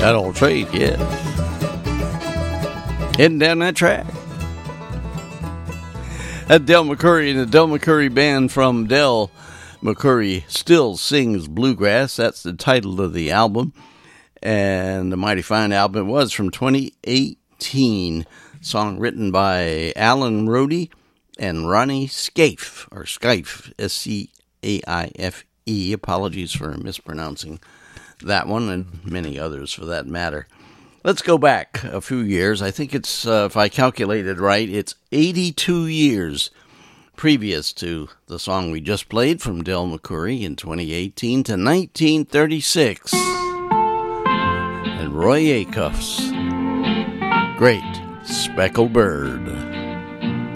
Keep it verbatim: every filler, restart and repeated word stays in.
That old trade, yeah. Heading down that track. That Del McCoury and the Del McCoury Band from Del McCoury Still Sings Bluegrass. That's the title of the album. And the Mighty Fine album was from twenty eighteen. Song written by Alan Rohde and Ronnie Scaife, or Scaife, S C A I F E. Apologies for mispronouncing that one and many others for that matter. Let's go back a few years. I think it's, uh, if I calculated right, it's eighty-two years previous to the song we just played from Del McCoury in twenty eighteen to nineteen thirty-six. And Roy Acuff's Great Speckled Bird.